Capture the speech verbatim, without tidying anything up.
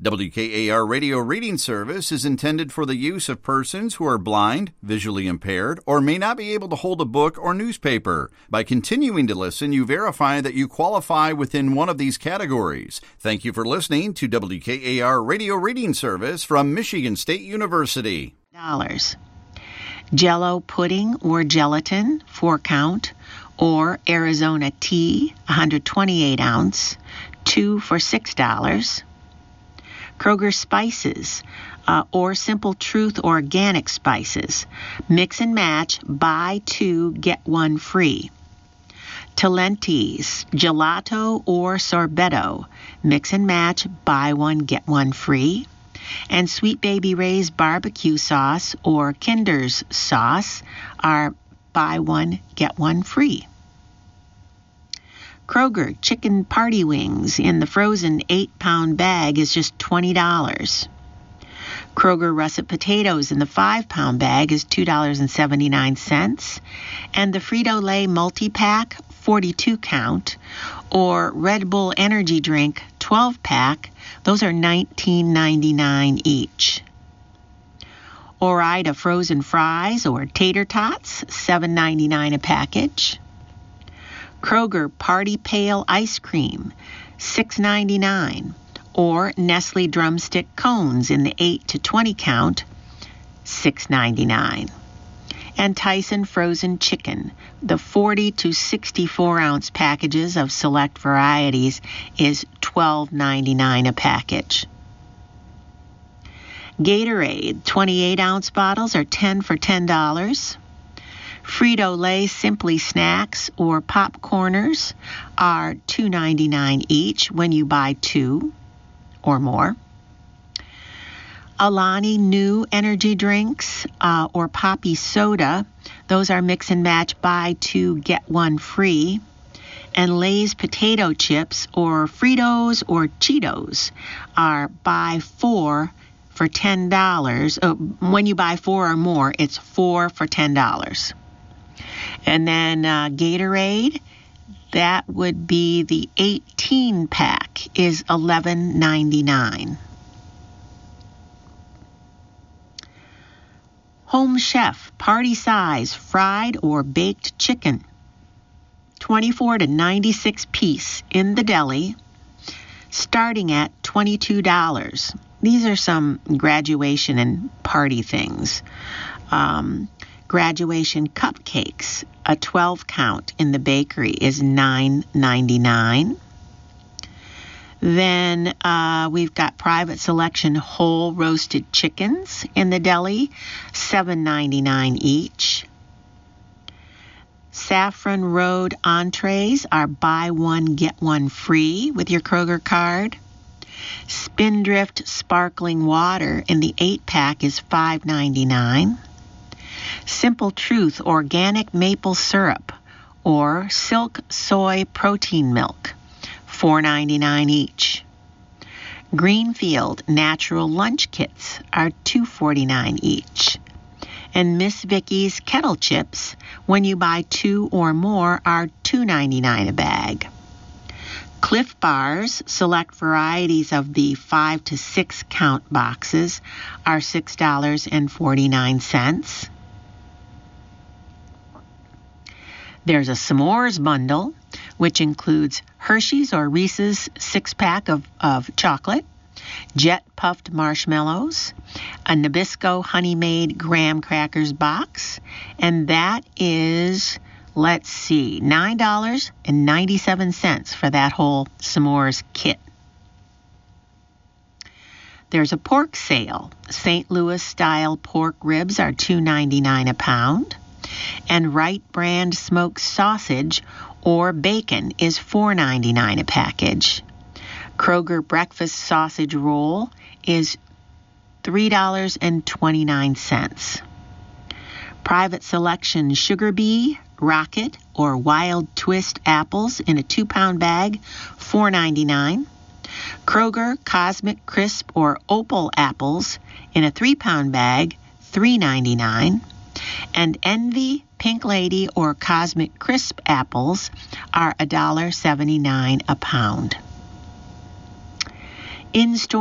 W K A R Radio Reading Service is intended for the use of persons who are blind, visually impaired, or may not be able to hold a book or newspaper. By continuing to listen, you verify that you qualify within one of these categories. Thank you for listening to W K A R Radio Reading Service from Michigan State University. Dollars. Jell-O pudding or gelatin, four count, or Arizona tea, one hundred twenty-eight ounce, two for six dollars. Kroger spices, uh, or Simple Truth organic spices. Mix and match, buy two, get one free. Talenti's, gelato or sorbetto. Mix and match, buy one, get one free. And Sweet Baby Ray's barbecue sauce or Kinder's sauce are buy one, get one free. Kroger chicken party wings in the frozen eight pound bag is just twenty dollars. Kroger russet potatoes in the five pound bag is two dollars and seventy-nine cents. And the Frito-Lay multi-pack, forty-two count, or Red Bull energy drink, twelve pack, those are nineteen ninety-nine each. Ore-Ida frozen fries or tater tots, seven ninety-nine a package. Kroger Party Pail ice cream, six ninety-nine, or Nestle drumstick cones in the eight to twenty count, six ninety-nine. And Tyson frozen chicken, the forty to sixty-four ounce packages of select varieties is twelve ninety-nine a package. Gatorade twenty-eight ounce bottles are ten for ten dollars. Frito-Lay Simply Snacks or Popcorners are two ninety-nine each when you buy two or more. Alani New energy drinks uh, or Poppy soda, those are mix and match, buy two, get one free. And Lay's potato chips or Fritos or Cheetos are buy four for ten dollars. Uh, when you buy four or more, it's four for ten dollars. And then uh, Gatorade, that would be the eighteen pack, is eleven ninety-nine. Home Chef party size fried or baked chicken, twenty-four to ninety-six piece in the deli, starting at twenty-two dollars. These are some graduation and party things. Um, graduation cupcakes, a twelve count in the bakery is nine ninety-nine. Then uh, we've got private selection whole roasted chickens in the deli, seven ninety-nine each. Saffron Road entrees are buy one, get one free with your Kroger card. Spindrift sparkling water in the eight pack is five ninety-nine. Simple Truth organic maple syrup or Silk soy protein milk, four ninety-nine each. Greenfield natural lunch kits are two forty-nine each. And Miss Vicky's kettle chips, when you buy two or more, are two ninety-nine a bag. Cliff Bars, select varieties of the five to six count boxes, are six dollars and forty-nine cents. There's a s'mores bundle, which includes Hershey's or Reese's six-pack of, of chocolate, Jet Puffed Marshmallows, a Nabisco Honey Made Graham Crackers box, and that is, let's see, nine dollars and ninety-seven cents for that whole s'mores kit. There's a pork sale. Saint Louis-style pork ribs are two ninety-nine a pound. And Wright brand smoked sausage or bacon is four ninety-nine a package. Kroger breakfast sausage roll is three dollars and twenty-nine cents. Private selection Sugar Bee, Rocket, or Wild Twist apples in a two-pound bag, four ninety-nine. Kroger Cosmic Crisp or Opal apples in a three-pound bag, three ninety-nine. And Envy, Pink Lady, or Cosmic Crisp apples are one dollar seventy-nine a pound. In-store